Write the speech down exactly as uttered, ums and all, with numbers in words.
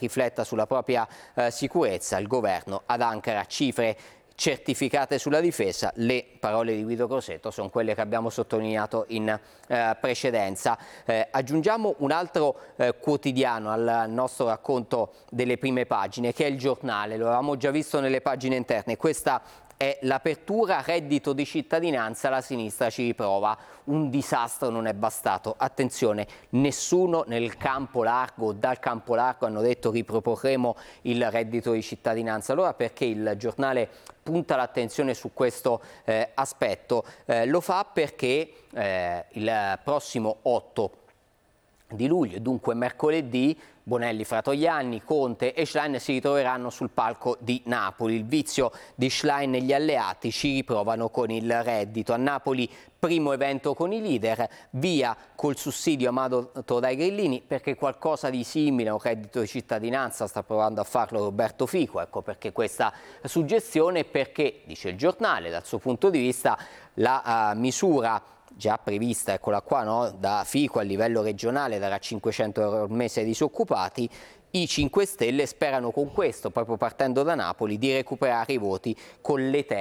rifletta sulla propria eh, sicurezza. Il governo ad Ankara cifre certificate sulla difesa. Le parole di Guido Crosetto sono quelle che abbiamo sottolineato in eh, precedenza. Eh, aggiungiamo un altro eh, quotidiano al nostro racconto delle prime pagine, che è Il Giornale. Lo avevamo già visto nelle pagine interne. Questa è l'apertura, reddito di cittadinanza, la sinistra ci riprova. Un disastro non è bastato. Attenzione, nessuno nel campo largo o dal campo largo hanno detto riproporremo il reddito di cittadinanza. Allora perché il Giornale punta l'attenzione su questo eh, aspetto? Eh, lo fa perché eh, il prossimo otto di luglio, dunque mercoledì, Bonelli, Fratoianni, Conte e Schlein si ritroveranno sul palco di Napoli. Il vizio di Schlein e gli alleati ci riprovano con il reddito. A Napoli primo evento con i leader, via col sussidio amato dai grillini, perché qualcosa di simile a un reddito di cittadinanza sta provando a farlo Roberto Fico. Ecco perché questa suggestione, perché, dice il Giornale, dal suo punto di vista la uh, misura già prevista, eccola qua, no? Da Fico a livello regionale darà cinquecento euro al mese ai disoccupati. I cinque Stelle sperano con questo, proprio partendo da Napoli, di recuperare i voti con le terre.